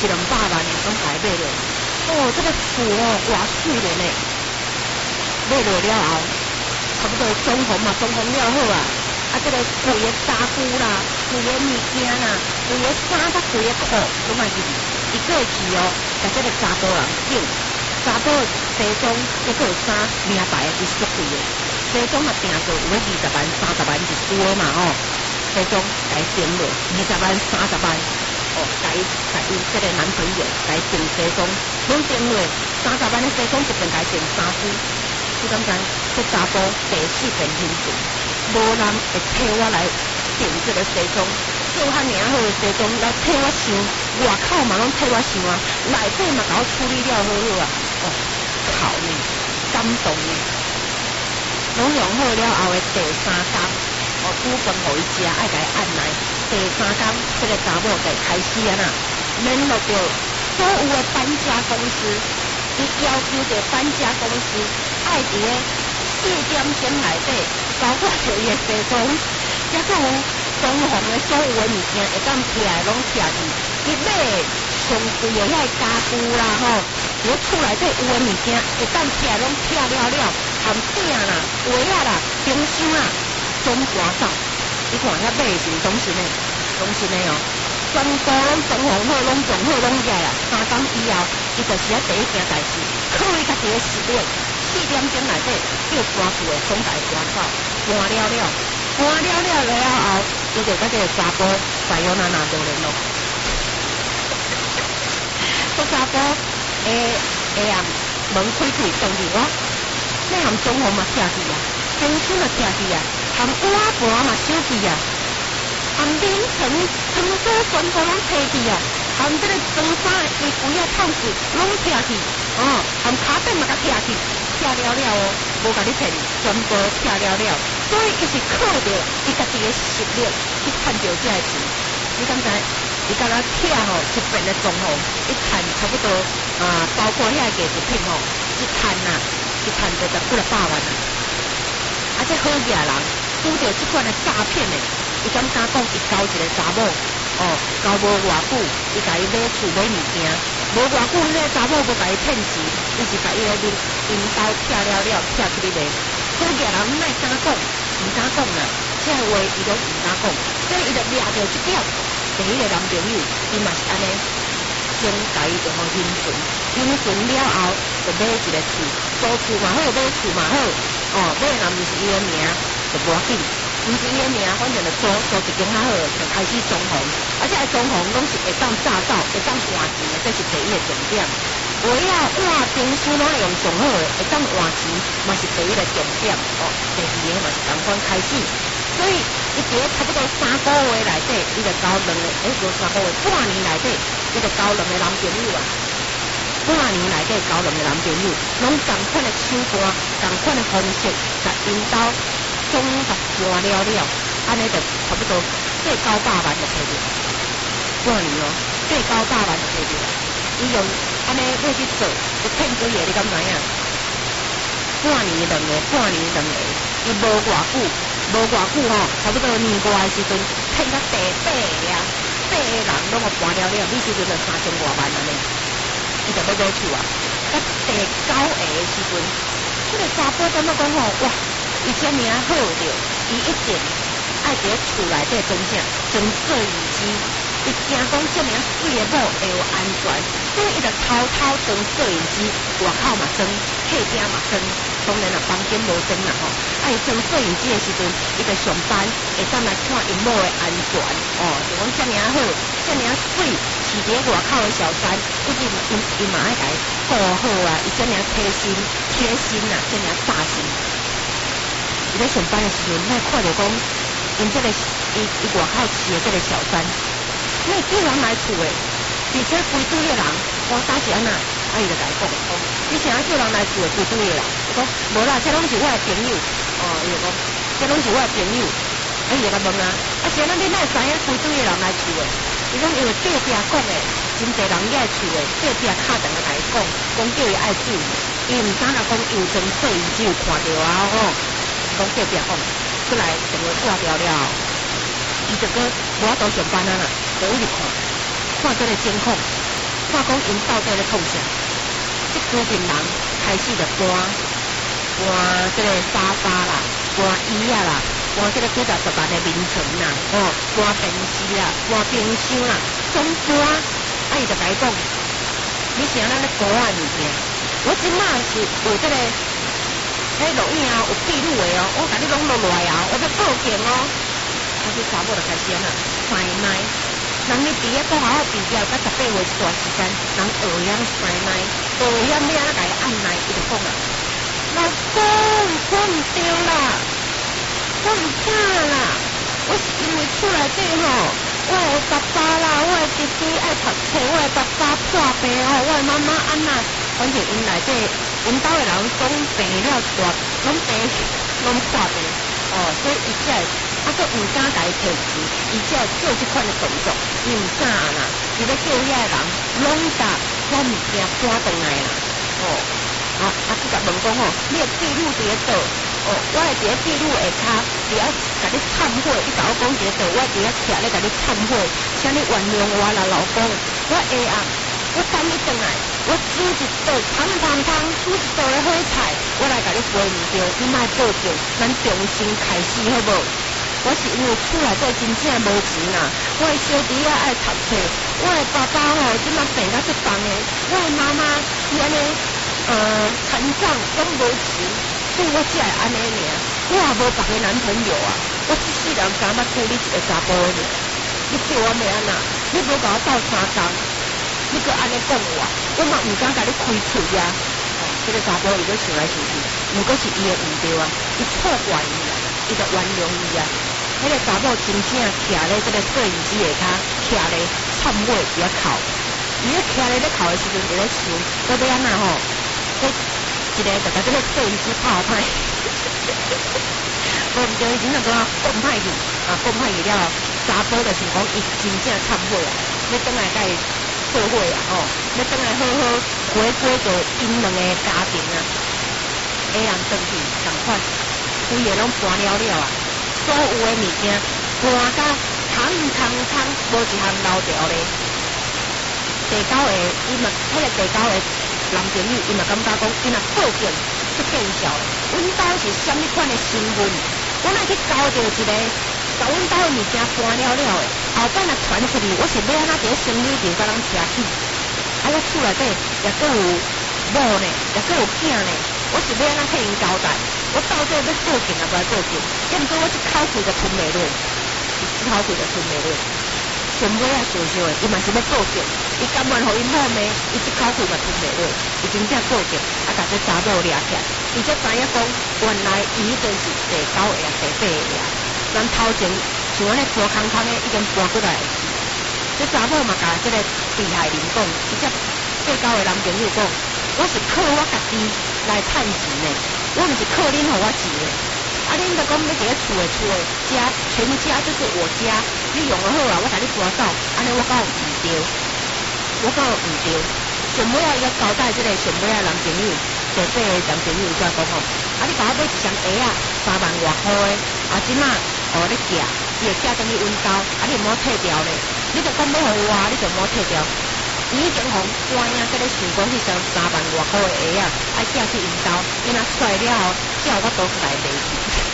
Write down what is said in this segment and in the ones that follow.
100-200万的拢买落。哦，这个厝哦，偌水的呢！买落了后，差不多装潢嘛，装潢了好啊。啊，这个贵的纱布啦，贵的物件啦，贵的衫甲贵的裤，拢买入去。一个月去哦，甲这个查甫人拣，查甫西装一个衫名牌的其实足贵的。西装嘛订做有20万、30万一束嘛吼。西装甲伊订落20万、30万。哦，甲伊这个男朋友甲伊订西装，拢订落30万的西装一遍甲伊订3支，你敢知？这查甫第4遍兴趣，无人会替我来订这个西装，做遐尔好的西装来替我想，外口嘛拢替我想啊，内底嘛甲我处理了好好啊，哦，靠呢，感动呢，拢用好了后的第3天，哦，煮饭互伊食，爱甲伊按捺。第3天，这个查某就开始啊呐，联络到所有的搬家公司，伊要求着搬家公司爱伫个4点钟内底，包括着伊的西装，加上装潢的所有的物件，会当摕来拢摕去。伊买上贵的遐家具啦吼，伫个厝内底有的物件，会当摕来拢摕了，含鼎啦、鞋啊啦、冰箱啊，总搬走。你看遐买的是拢是呢，拢是呢哦，全部拢装潢好，拢用好，拢起来啊。3天以后，伊就是第一件代志，靠伊家己的实力，4点钟内底叫搬厝的总代搬走，搬了了后，伊就甲这个查甫再有哪无联络。这查甫下暗门开开当去我，那含装潢嘛拆去啊，冰箱嘛拆去啊。含碗盘嘛收去啊，含冷藏座全部拢摕去啊，含这个装衫的规啊套子拢摕去，哦，含卡凳嘛甲摕去，摕了哦，无甲你骗，全部摕了，所以伊是靠着伊家己的实力去赚着这个钱。你敢知？伊敢若摕吼一遍的装潢，一赚差不多包括遐艺术品吼，一赚着10几百万啊！啊，这好野人。拄着即款的诈骗的，伊敢讲伊交一个查某，哦，交无偌久，伊甲伊买厝买物件，无偌久，迄个查某无甲伊骗钱，伊是甲伊来引导拆了，拆出去卖。好野人莫敢讲，毋敢讲啦，这话伊拢毋敢讲，所以伊就掠着即点，第一个男朋友，伊嘛是安尼，先甲伊就互允准了后，就买一个厝，租厝嘛好，买厝嘛好，哦，买若毋是伊的名。就无要紧，毋是伊的名，反正就租一间较好，就开始装潢。而且装潢拢是会当炸造，会当换钱的，这是第一个重点。鞋啊、碗、冰箱拢用上好的，会当换钱，嘛是第一个重点。哦，第二个嘛是同款开始。所以伊伫差不多3个月内底，伊就交2个，无3个月，半年内底，伊就交2个男朋友啊。半年内底交2个男朋友，拢同款的手段，同款的方式，甲引导。总甲搬了，安尼就差不多过900万就摕着，半年哦，过900万就摕着。伊用安尼要去做，就骗几个，你敢知影？半年2个，伊无偌久吼，差不多年外的时阵，骗到第8个啊，8个人拢互搬了，那时阵就3000多万安尼，伊就要买厝啊。到第9个的时阵，这个查甫感觉讲吼，哇！伊遮尔好着，伊一定爱伫厝内底装摄影机，伊惊讲遮尔水的某会有安全，所以伊就偷装摄影机，外口嘛装，客厅嘛装，当然啦，房间无装啦吼。伊装摄影机的时阵，伊就上班会当来看因某的安全，哦，就讲遮尔好，遮尔水，饲伫外口的小三，估计伊嘛爱甲伊顾好啊，伊遮尔贴心啊，遮尔扎心。伊咧上班的时阵，咱看着讲，因这个伊外口饲的这个小三，那叫人来厝的，而且规堆的人，我打是安那，伊就甲伊讲，你想要叫人来厝的规堆的人，我讲无啦，这拢是我的朋友，哦，伊就讲这拢是我的朋友，伊就甲问啊，是安那你哪会知影规堆的人来厝的？伊讲因为隔壁讲的，真侪人也来厝的，隔壁敲电话甲伊讲叫伊爱注意，伊毋知影讲有装摄影机有看着啊吼。讲隔壁讲，过来电话挂掉了，伊就搁无法度上班啊啦，就一直看这个监控， 看讲因到底咧创啥，即居群人开始着搬即个沙发啦，搬椅啊啦，搬即个几十万的眠床啦，搬电视啦，搬冰箱啦，总搬，伊就甲伊讲，你是安怎咧搬啊物件？我即马是有即个录影哦，有记录的哦，我甲你拢落来啊，我要报警哦。这查某就开始安怎塞奶，人你伫咧讲好好毕业，到18岁一段时间，人学样塞奶，学样要安怎甲伊按奶，伊就讲啦。老公，我唔对啦，我唔怕啦，我是因为厝内底吼，我的爸爸啦，我的弟弟爱读册，我的爸爸破病哦，我的妈妈安那，反正因内底，因兜的人总病了一大，拢病，拢破病，所以伊才会，佫唔敢甲伊摕钱，伊才会做即款的动作，伊唔敢啦，伊要叫遐个人拢甲遐物件搬转来啦，即个问讲吼，你的记录伫咧倒？我会伫咧记录下骹，伫咧甲你忏悔。你甲我讲一个倒，我伫咧徛咧甲你忏悔，请你原谅我啦，老公。我下暗，我等你转来，我煮一道汤，煮一道的火菜，我来甲你陪唔着，你莫报警，咱重新开始好无？我是因为厝内底真正无钱啦，我的小弟仔爱读册，我的爸爸吼即马病到这重的，我的妈妈是安尼。残障拢无钱，所以我才会安尼尔。我也无别个男朋友啊，我一世人敢捌娶你一个查甫尔。你叫我要安那？你无甲我斗3工，你搁安尼讲我嘛唔敢甲你开喙啊。这个查甫伊搁想来想去，毋过是伊的毋对啊，伊错怪伊啦，伊就原谅伊啊。迄个查某真正徛咧这个摄影机下骹，徛咧忏悔伫咧哭。伊咧徛咧哭的时阵，就咧想，我要安那吼？一个就甲这个摄影机拍歹，无毋对，伊真正讲讲歹去，讲歹去了，查甫就想讲伊真正忏悔啊，要转来甲伊做伙啊，要转来好好回归着因两个家庭啊，下人转去同款，规个拢搬了啊，所有的物件搬甲空，无一项留着咧。第9个，伊嘛，迄个第9个。男朋友，伊嘛感觉讲，伊若报警就见效。阮兜是啥物款的身份？我若去交着一个，甲阮兜的物件搬了的，后摆若传出去，我是要安怎伫咧生理场甲人吃起？我厝内底也阁有某呢，也阁有囝呢，我是要安怎替因交代？我到底要报警啊，不要报警？要毋过我一口气就吞袂落，一口气就吞袂落。全尾啊，想的，伊嘛是要报警，伊甘愿互因某骂，伊一口气嘛吞袂落，伊真正报警，甲这查某掠起来，伊才知影讲，原来伊迄阵是第9个啊，第8个啊，咱头前像安尼搬空的，已经搬过来。这查某嘛甲这个被害人讲，伊才第9个男朋友讲，我是靠我家己来趁钱的，我毋是靠恁互我钱的。恁就讲要伫咧厝的家，全家就是我家，你用了好啊，我甲你搬走，安尼我讲毋对，我讲毋对。上尾啊，伊个交代即个上尾啊男朋友，第8个男朋友才讲吼，你甲我买一双鞋啊，3万外块的，即马你寄，伊会寄等于阮兜，你毋好退掉咧，你就讲要互我，你就毋好退掉。伊已经互乖啊，在咧想讲迄双3万外块的鞋啊，爱寄去因兜，因若甩了后，才有我倒出来卖去。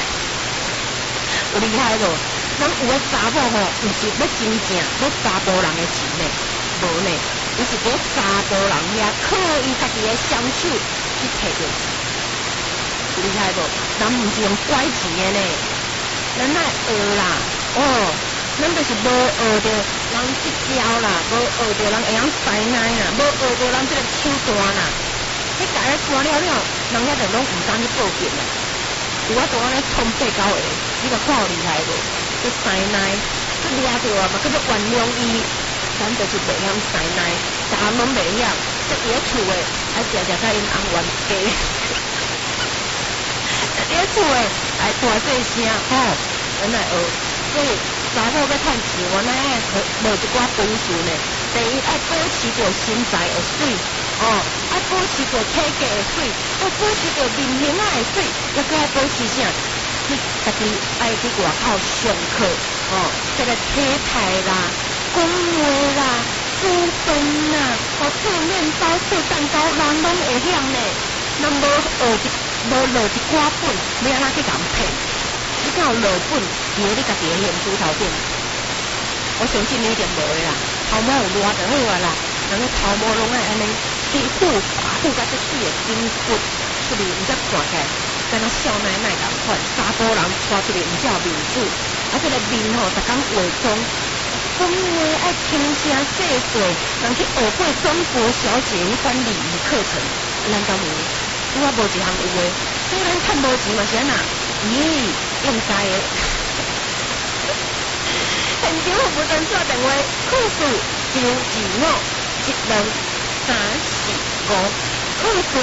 有厉害无？咱有诶查某吼，毋是要真正要查甫人诶钱呢，无呢，伊是伫查甫人遐靠伊家己诶双手去摕着钱，有厉害无？咱毋是用拐钱诶呢，咱爱学啦，咱就是无学着人即招啦，无学着人会晓塞奶啦，无学着人即个手段啦，你家己搬了，人遐就拢毋敢去报警啦。有我当安尼冲8、9个，你著看有厉害无？去塞奶，去掠着啊嘛，去要原谅伊，咱就是袂晓塞奶，啥拢袂晓，即伫咧厝诶，还常常甲因翁冤家，伫咧厝诶，还大细声咱来学，所以查某要趁钱，原来无一寡本事呢。第一爱保持着身材会水，爱保持着体格会水，爱保持着面型啊会水，也搁爱保持啥？你家己爱去外口上课，这个体态啦、讲话啦、书本啦， 做面包、做蛋糕，人拢会晓呢。咱无落一寡本，要安怎去甲人骗？你才有落本，伫你家己的脸书头顶。我相信你一定无的啦，头毛有偌就好啊啦，人个头毛拢爱安尼，去护甲这死的筋骨出去，毋则看起来，敢若少奶奶共款，查甫人带出去毋则有面子，啊，这个面吼，逐工化妆。讲话爱轻声细碎，人去学过中国小姐迄款礼仪课程，咱敢有？我无一项有诶，所以咱趁无钱嘛是安那？咦，用知诶。现场服务专线电话：控诉925123455，控诉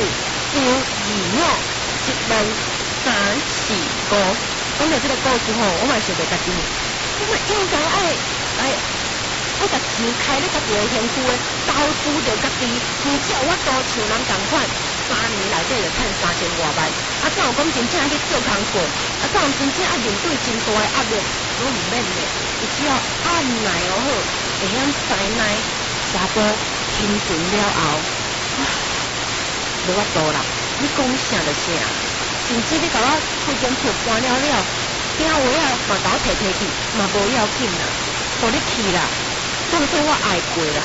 925123455。讲到这个故事吼，我嘛想着家己，我嘛应该爱甲钱开咧家己的身躯诶，投资着家己，而且我都像人共款，3年内底就趁3000多万，啊，怎有讲真正去做工课，啊，怎有真正爱面对真大诶压力，我毋免诶，伊只要按耐哦好，会晓知耐查甫轻船了后，无法度啦，你讲啥就啥，甚至你甲我开间厝搬了，顶位啊嘛甲我提去，嘛无要紧啦，互你去啦。当初我爱过啦，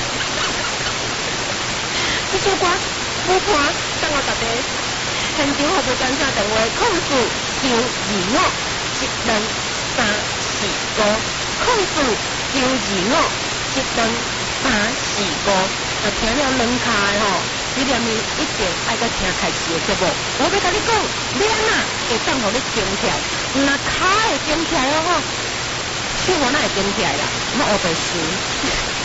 这首歌不看，等我大家现场服务专线电话：控诉925123455，控诉925123455。若听了软卡的吼，你连面一定爱甲听开始的节目。我要甲你讲，你安那会当互你惊起来，若卡会惊起来哦吼。手我哪会顶起来啦？我学白输。